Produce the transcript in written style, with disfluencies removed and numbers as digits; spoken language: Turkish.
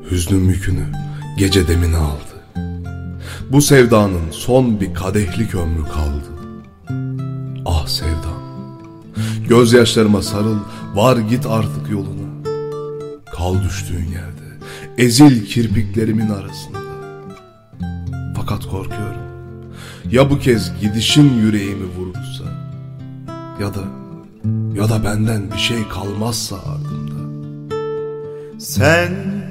Hüznün yükünü gece demine aldı. Bu sevdanın son bir kadehlik ömrü kaldı. Ah sevdam, gözyaşlarıma sarıl, var git artık yoluna. Kal düştüğün yerde, ezil kirpiklerimin arasında. Fakat korkuyorum, ya bu kez gidişin yüreğimi vurursa, ya da benden bir şey kalmazsa ardımda. Sen